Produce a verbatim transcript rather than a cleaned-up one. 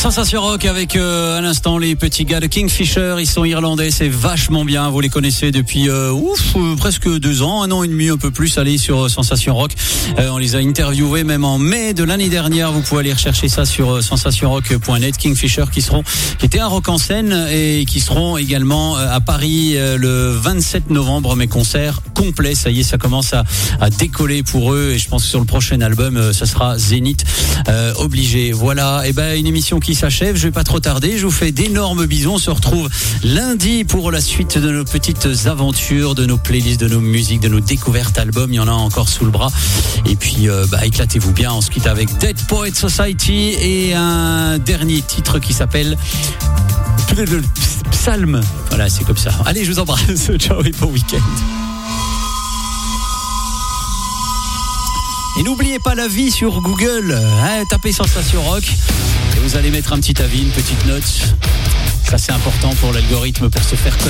Sensation Rock avec euh, à l'instant les petits gars de Kingfisher. Ils sont irlandais, c'est vachement bien. Vous les connaissez depuis euh, ouf euh, presque deux ans, un an et demi, un peu plus. Allez sur euh, Sensation Rock. Euh, on les a interviewés même en mai de l'année dernière. Vous pouvez aller rechercher ça sur euh, sensation rock point net. Kingfisher qui seront, qui étaient à Rock en Seine et qui seront également euh, à Paris euh, le vingt-sept novembre. Mes concerts complets. Ça y est, ça commence à, à décoller pour eux. Et je pense que sur le prochain album, euh, ça sera Zénith euh, obligé. Voilà. Et ben une émission qui s'achève. Je vais pas trop tarder. Je vous fais d'énormes bisous. On se retrouve lundi pour la suite de nos petites aventures, de nos playlists, de nos musiques, de nos découvertes albums. Il y en a encore sous le bras. Et puis, euh, bah, éclatez-vous bien. On se quitte avec Dead Poet Society et un dernier titre qui s'appelle Psalm. Voilà, c'est comme ça. Allez, je vous embrasse. Ciao et bon week-end. Et n'oubliez pas la vie sur Google, hein, tapez Sensation Rock et vous allez mettre un petit avis, une petite note. Ça c'est important pour l'algorithme pour se faire connaître.